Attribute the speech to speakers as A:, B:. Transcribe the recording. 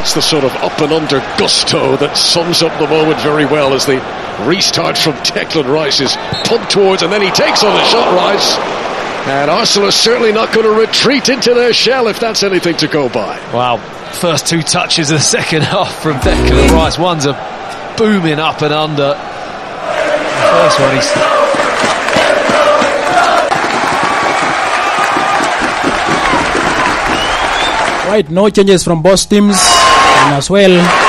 A: That's the sort of up and under gusto that sums up the moment very well as the restart from Declan Rice is pumped towards, and then he takes on the shot, Rice. And Arsenal are certainly not going to retreat into their shell if that's anything to go by.
B: Wow, first two touches of the second half from Declan Rice. One's a booming up and under. The first one he's...
C: Right, no changes from both teams, and as well